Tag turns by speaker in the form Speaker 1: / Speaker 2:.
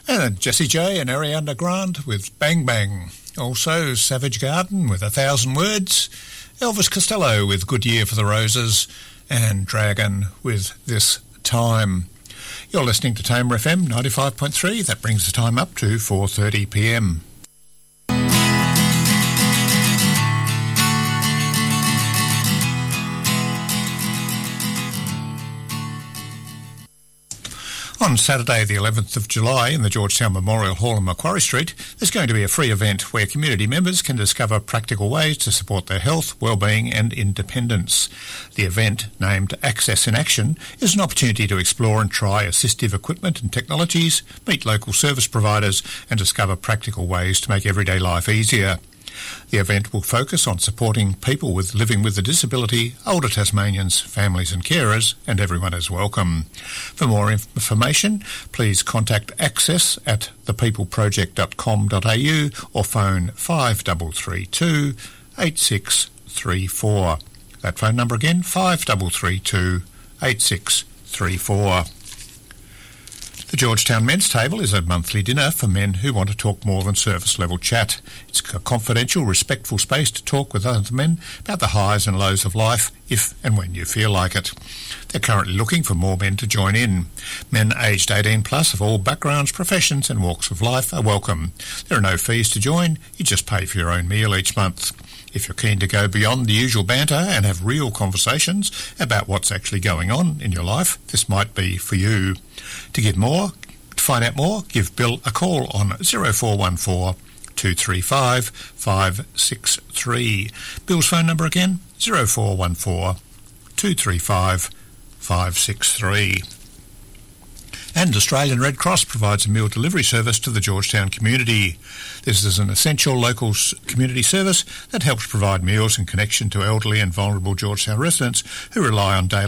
Speaker 1: And Jessie J and Ariana Grande with Bang Bang. Also Savage Garden with 1,000 Words. Elvis Costello with Good Year for the Roses. And Dragon with This Time. You're listening to Tamer FM 95.3. That brings the time up to 4:30 p.m. On Saturday the 11th of July in the Georgetown Memorial Hall in Macquarie Street, there's going to be a free event where community members can discover practical ways to support their health, wellbeing and independence. The event, named Access in Action, is an opportunity to explore and try assistive equipment and technologies, meet local service providers and discover practical ways to make everyday life easier. The event will focus on supporting people living with a disability, older Tasmanians, families and carers, and everyone is welcome. For more information, please contact Access at thepeopleproject.com.au or phone 5332 8634. That phone number again, 5332 8634. The Georgetown Men's Table is a monthly dinner for men who want to talk more than surface-level chat. It's a confidential, respectful space to talk with other men about the highs and lows of life, if and when you feel like it. They're currently looking for more men to join in. Men aged 18 plus of all backgrounds, professions and walks of life are welcome. There are no fees to join, you just pay for your own meal each month. If you're keen to go beyond the usual banter and have real conversations about what's actually going on in your life, this might be for you. To find out more, give Bill a call on 0414 235 563. Bill's phone number again, 0414 235 563. And Australian Red Cross provides a meal delivery service to the Georgetown community. This is an essential local community service that helps provide meals and connection to elderly and vulnerable Georgetown residents who rely on daily